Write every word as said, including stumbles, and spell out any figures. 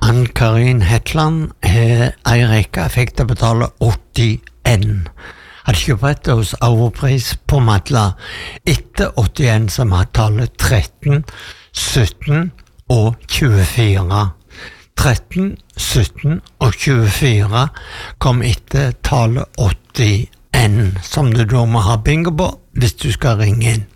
Ann-Karin Hetland har ei rekke fikk til å betale åttien. Hadde kjøpt hos overpris på Madla etter åttien som har tallet tretten, sytten og tjuefire. tretten, sytten og tjuefire kom etter tallet åttien, som du da må ha bingo på hvis du skal ringe inn.